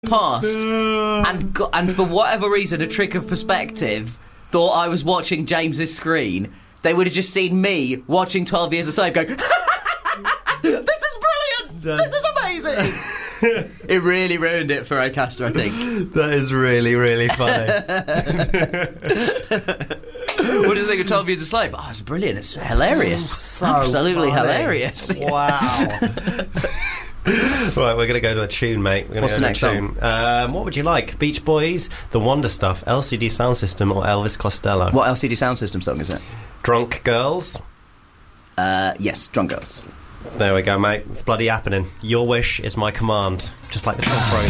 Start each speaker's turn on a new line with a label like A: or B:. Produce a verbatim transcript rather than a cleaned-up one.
A: past and got, and for whatever reason, a trick of perspective, thought I was watching James's screen, they would have just seen me watching twelve Years a Slave going, this is brilliant!
B: That's...
A: This is amazing! It really ruined it for Ocaster, I think.
B: That is really, really funny.
A: What do you think of twelve Years a Slave? Oh, it's brilliant. It's hilarious.
B: So
A: Absolutely
B: funny.
A: hilarious.
B: Wow. Right, we're going to go to a tune, mate. We're going
A: What's
B: to go
A: the
B: to a
A: next
B: tune. Um, what would you like? Beach Boys, The Wonder Stuff, L C D Sound System, or Elvis Costello?
A: What L C D Sound System song is it?
B: Drunk Girls.
A: Uh, yes, Drunk Girls.
B: There we go, mate. It's bloody happening. Your wish is my command. Just like the Trump phrase.